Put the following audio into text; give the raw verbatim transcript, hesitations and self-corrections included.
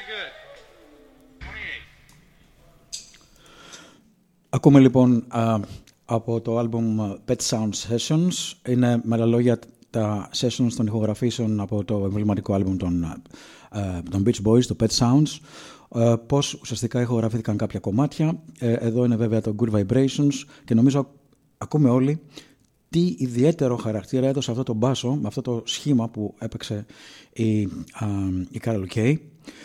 Ακούμε λοιπόν α, από το άλμπουμ Pet Sound Sessions. Είναι με άλλα λόγια τα sessions των ηχογραφήσεων από το εμβληματικό άλμπουμ των, α, των Beach Boys, το Pet Sounds. Α, πώς ουσιαστικά ηχογραφήθηκαν κάποια κομμάτια. Ε, εδώ είναι βέβαια το Good Vibrations και νομίζω ακούμε όλοι τι ιδιαίτερο χαρακτήρα έδωσε αυτό το μπάσο με αυτό το σχήμα που έπαιξε η, α, η Carol Kay.